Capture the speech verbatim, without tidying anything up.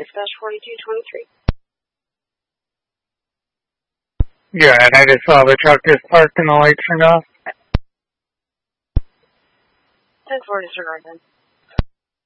dispatch forty-two twenty-three. Yeah, and I just saw the truck just parked and the lights turned off. ten four, disregard then.